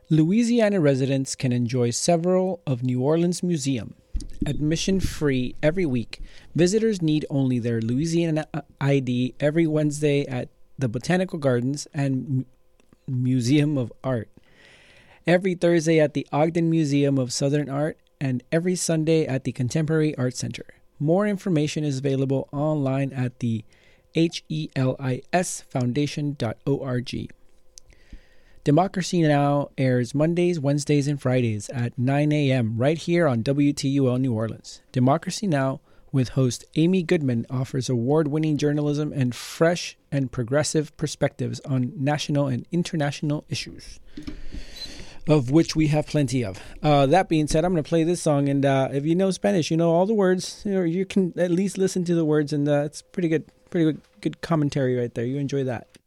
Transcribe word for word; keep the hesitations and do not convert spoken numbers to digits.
Louisiana residents can enjoy several of New Orleans' museum. Admission free every week. Visitors need only their Louisiana I D every Wednesday at the Botanical Gardens and M- Museum of Art, every Thursday at the Ogden Museum of Southern Art, and every Sunday at the Contemporary Art Center. More information is available online at the H E L I S foundation dot org. Democracy Now! Airs Mondays, Wednesdays, and Fridays at nine a.m. right here on W T U L New Orleans. Democracy Now! With host Amy Goodman offers award-winning journalism and fresh and progressive perspectives on national and international issues, of which we have plenty of. Uh, that being said, I'm going to play this song, and uh, if you know Spanish, you know all the words, or you can at least listen to the words, and uh, it's pretty good, pretty good, good commentary right there. You enjoy that.